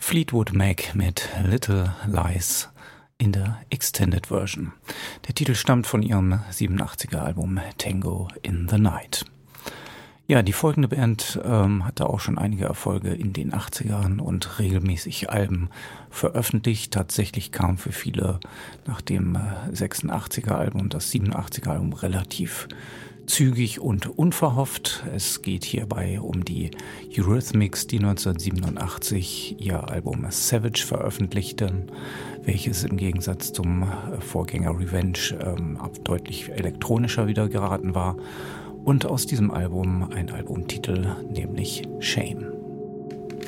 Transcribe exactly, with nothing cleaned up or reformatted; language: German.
Fleetwood Mac mit Little Lies in der Extended Version. Der Titel stammt von ihrem siebenundachtziger Album Tango in the Night. Ja, die folgende Band ähm, hatte auch schon einige Erfolge in den achtzigern und regelmäßig Alben veröffentlicht. Tatsächlich kam für viele nach dem äh, sechsundachtziger Album das siebenundachtziger Album relativ zügig und unverhofft. Es geht hierbei um die Eurythmics, die neunzehnhundertsiebenundachtzig ihr Album Savage veröffentlichten, welches im Gegensatz zum Vorgänger Revenge ähm, deutlich elektronischer wieder geraten war. Und aus diesem Album ein Albumtitel, nämlich Shame.